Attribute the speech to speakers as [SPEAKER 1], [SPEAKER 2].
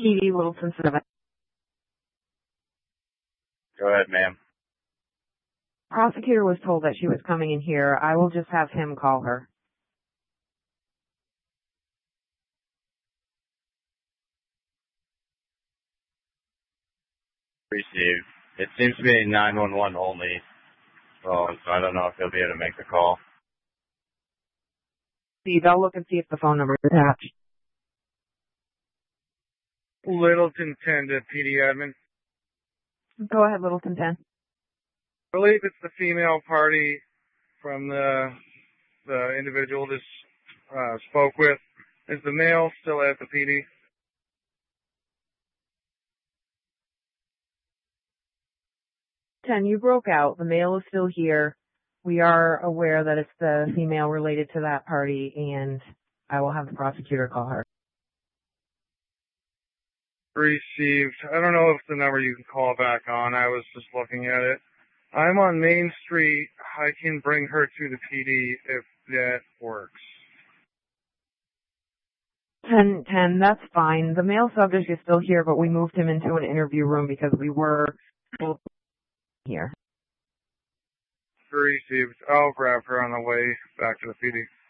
[SPEAKER 1] PD Littleton 7.
[SPEAKER 2] Go ahead, ma'am.
[SPEAKER 1] Prosecutor was told that she was coming in here. I will just have him call her.
[SPEAKER 2] Received. It seems to be 911 only, so I don't know if he'll be able to make the call.
[SPEAKER 1] Steve, I'll look and see if the phone number is attached.
[SPEAKER 3] Littleton 10 to PD admin.
[SPEAKER 1] Go ahead, Littleton 10.
[SPEAKER 3] I believe it's the female party from the individual just spoke with. Is the male still at the PD?
[SPEAKER 1] You broke out. The male is still here. We are aware that it's the female related to that party, and I will have the prosecutor call her.
[SPEAKER 3] Received. I don't know if the number you can call back on. I was just looking at it. I'm on Main Street. I can bring her to the PD if that works.
[SPEAKER 1] 10, that's fine. The male subject is still here, but we moved him into an interview room because we were here.
[SPEAKER 3] Received. I'll grab her on the way back to the PD.